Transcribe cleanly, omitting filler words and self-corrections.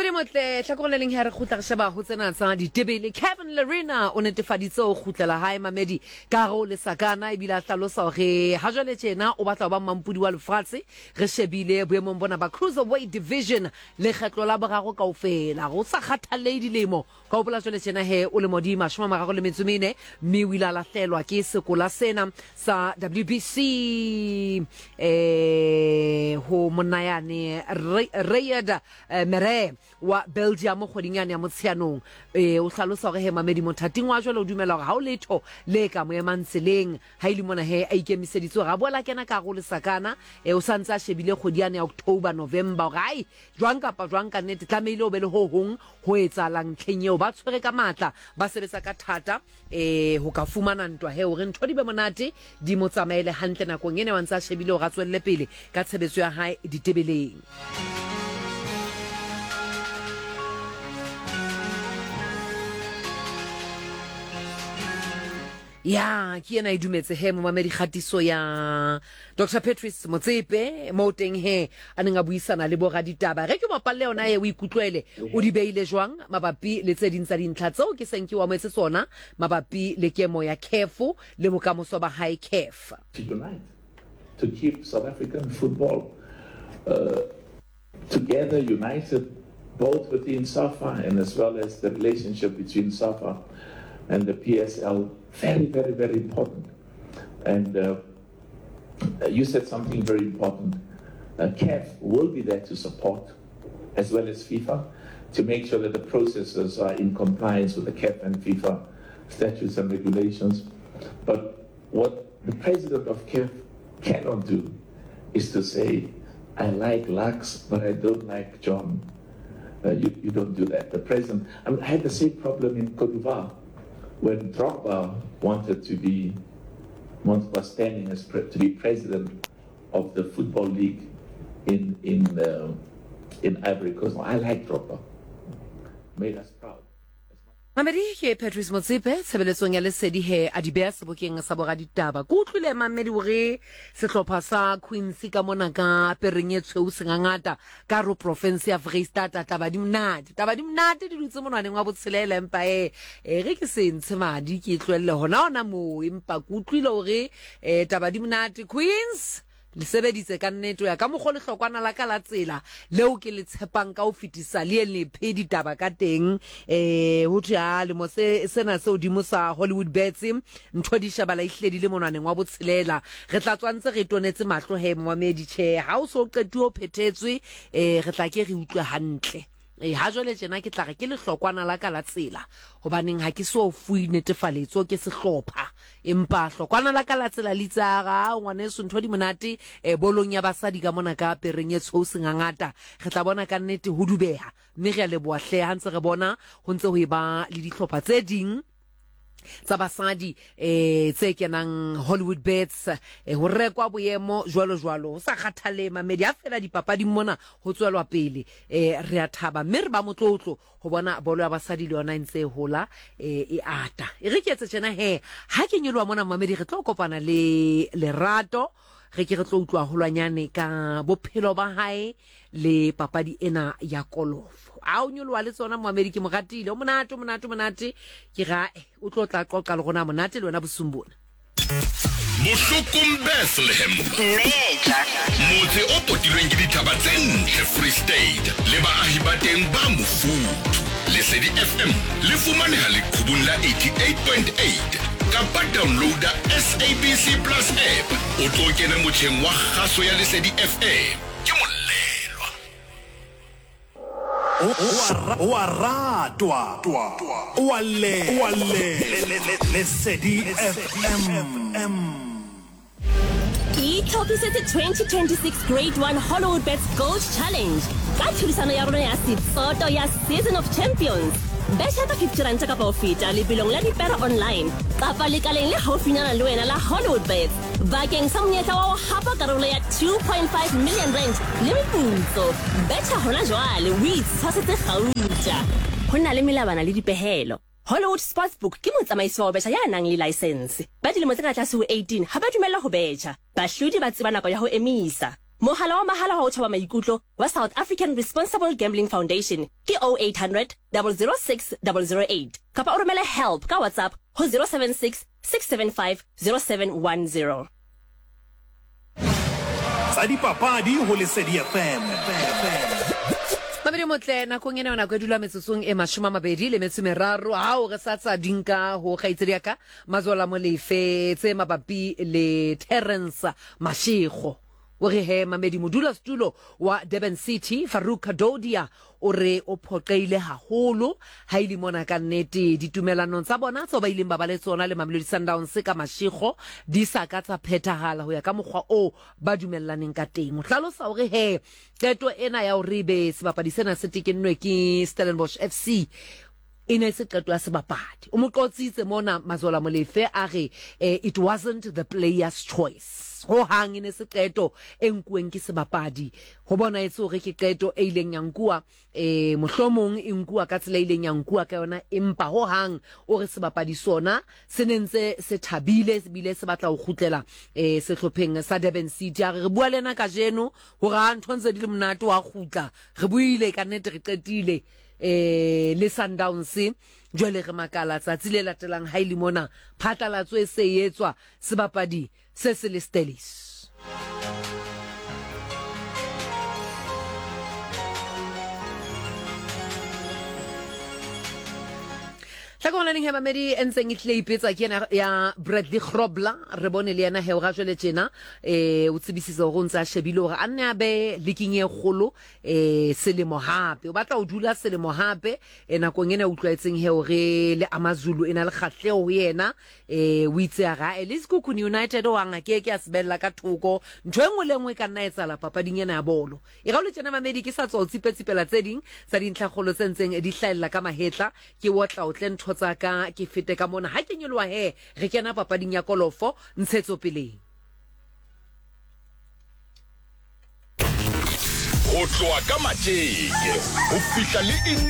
Mabedi motle tlhakoleleng here go tla sheba go tsena tsa ditebele Kevin Lerena o netefaditse o gutlela hae mamedi ka go le sakana e bila hlalosa ge ha jwale tjena o batla ba mampudi wa lefatshe re shebile boemong bona ba cruiserweight division le kgetlo la bogago kaofela go sa kgathalle dilemo ka o bola jwale tjena he o le modima shoma magago le metsumene mme o ila lahlelwa ke sekola sena sa WBC ho monayane Riyad Mere wa Belgium kgodingane ya motshianong o hlalosa gore he mamedi mothating wa jwale o dumela gore ha o letho le ka mo emantseleng ha ile mona he a ikemiseditse ga bola kena ka go le sakana o santsa shebile kgodiane ya October November gai jwang kapa jwang ka nnete tlameile o be le ho hong ho etsalang tlhenyeo ba tshwere ka matla ba sebetsa ka thata ho ka fumana ntwa he o re ntho di be monate di mo tsamaele hantle nakong ene wa ntsa shebile o ga tswelle pele ka tshebetso ya hae ditebeleng. Ya ke ena idumetse he mo mamedi khatiso ya Dr Patrice Motsepe mo teng he a neng a buisana le bo ga ditaba re ke mapalle ona ye o ikutlwele o di beile jwang mabapi le tse ding tsa dintlha tseo ke senki wa metse tsona mabapi le kemo ya CAF le bokamoso ba high CAF to keep South African football together, united, both within SAFA and as well as the relationship between SAFA and the PSL. Very, very, very important. And you said something very important. CAF will be there to support, as well as FIFA, to make sure that the processes are in compliance with the CAF and FIFA statutes and regulations. But what the president of CAF cannot do is to say, I like Lux, but I don't like John. You don't do that. The president, I had the same problem in Côte d'Ivoire when Drogba was standing as to be president of the football league in Ivory Coast. I like Drogba. Made us proud. Mamedi ke Patrice Motsepe sebeletsong ya lesedi he a di bea sebokeng sa boga ditaba go utlwile mamedi hore sehlopha sa Queens ka mona ka pereng e tshweu sengangata ka ro province ya Vrystaat taba di mnate di dutse monwaneng wa botshelela empa re ke se ntshe madi ke tlwelle hona ona mo empa go utlwile hore taba di mnate Queens le sebeditse ka nnete ya ka mogole hlokwana la ka la tsela leo ke le tshepang ka o fitisa le le phedi taba ka teng ho tja le mo sena se odimo sa Hollywood Bets ntho di shaba la ihledile monwaneng wa botshelela re tla tswantse re tonetse mahlo he moamedi che ha o so qetuo phethetswe re tla ke re utlwe hantle ha jwale tjena ke tla re ke le hlokwana la ka la tsela hobaneng ha ke so fui netefaletso ke sehlopha empa hlokwana la ka la tsela le tsara ngwane se ntho di monate bolong ya basadi ka mona ka pereng e tshou sengangata re tla bona ka nnete ho dubeha mme re a leboa hle ha ntse re bona ho ntse ho eba le dihlopha tse ding tsa basadi tse kenang Hollywood Bets ho rekwa boemo jwalo sa kgathale mamedi a fela dipapadi mona ho tswelwa pele re a thaba mme re ba motlotlo ho bona bolo ya basadi le yona ntse hola e ata re ketse tsena he ha ke nyelwa mona mamedi re tlo kopana le Lerato re ke re tlo utlwa holwanyane ka bophelo ba hae le papadi ena ya kolofo a o nyolwa le tsona moamedi ke mogatile o monate ke ga o tlo tla qoqa le gona monate le wena bosumbona Moshokum Bethlehem motse o potilweng ke ditaba tse ntle Free State le baahi ba teng ba mofuthu Lesedi FM le fumaneha leqhubung la 88.8 kapa downloada SABC Plus app o tlo kena motjheng wa kgaso ya Lesedi FM ke molelwa wa ratwa Lesedi FM Itlhopisetse 2026 Grade 1 Hollywood Bets Gold Challenge ka thurisano ya rona ya Sitsoto ya Season of Champions. Besha ka 50 rand ka ba feta le bilong la dipera online kapa lekaleng le haufinyana le wena la Hollywood Bets bakeng sa monyetla wa ho hapa karolo ya 2.5 million rand le meputso. Betcha hona jwale o itshwasetse gauta ho na le melabana le dipehelo. Hollywood Sportsbook ke motsamaiso wa betjha ya nang le license. Ba dilemo tse ka tlase ho 18 ha ba dumella ho betjha. Bahlodi ba tseba nako ya ho emisa. Mohala wa mahala wa ho tjhaba maikutlo wa South African Responsible Gambling Foundation ke 0800 006 008 kapa o romele help ka WhatsApp ho 076 675 0710. Tsa dipapadi ho Lesedi FM. Mamedi motle nakong ena ona go dula metsosong e 23 ha o re sa tsa dinka ho kgaitsedi ka Mazola Molefe tse mabapi le Terence Mashego o re he Mamedi modula stulo wa Durban City Farouk Kadodia o re o phoqeile haholo ha ile mona ka nnete ditumelanong tsa bona tso ba ileng ba le tsona le Mamelodi Sundowns ka Mashego di sa ka tsa phetahala ho ya ka mokgwa o ba dumellaneng ka teng o hlalosa o re he qeto ena ya o ribe sebapadi sena se tekennwe ke Stellenbosch FC ina se qeto ya sebapadi o mo qotsitse mona Mazola Molefe a re it wasn't the player's choice ho hang ine se qeto enkueng ke sebapadi ho bona etso re ke qeto e ileng yankua mohlomong inkua ka tsela ileng yankua ka yona empa ho hang o re sebapadi sona se nentse se thabile se bile se batla ho khutlela sehlopheng sa Durban City re bua lena ka jeno ho ra nthonze di le monate wa khutla re buile ka nnete re qetile le Sundowns jwale re makala tsatsi le latelang ha ile mona phatlalatso e se etswa sebapadi se se le Stellies Tlakona ning hema medi entseng itle ipetsa ke ya Bradley Grobler re bone le yana he o ga jwele tjena o tsebisisa go ntsa shebile gore a nne a be leaking e kgolo selemo hape o batla o dula selemo hape nakong ena utlwaetseng he hore le Amazulu ena le khatleo ho yena o itse ga Eliskukuni United o anga ke a sebella ka thoko ntwe engwe le engwe ka nna etsala papading ena ya bolo e ga o le tjena mamedi ke sa tswa o tsipetsipela tse ding sa dintlhagolo tsentseng di hlaella ka mahetla ke wotla o tle tsaka ke fete ka mona ha ke nyolwa he re kena papading ya kolofo ntshetso pele o tloa ka matjeke o fihla le